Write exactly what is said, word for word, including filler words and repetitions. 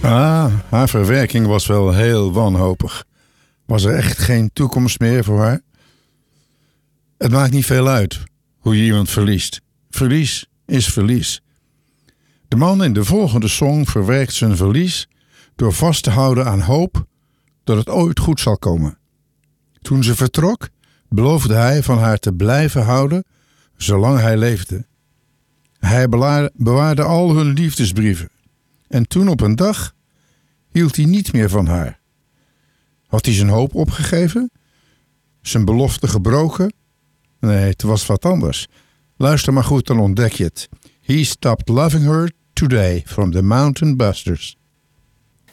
Ah, haar verwerking was wel heel wanhopig. Was er echt geen toekomst meer voor haar? Het maakt niet veel uit hoe je iemand verliest. Verlies is verlies. De man in de volgende song verwerkt zijn verlies door vast te houden aan hoop dat het ooit goed zal komen. Toen ze vertrok, beloofde hij van haar te blijven houden zolang hij leefde. Hij bewaarde al hun liefdesbrieven. En toen op een dag hield hij niet meer van haar. Had hij zijn hoop opgegeven? Zijn belofte gebroken? Nee, het was wat anders. Luister maar goed, dan ontdek je het. He stopped loving her today from the Mountain Busters.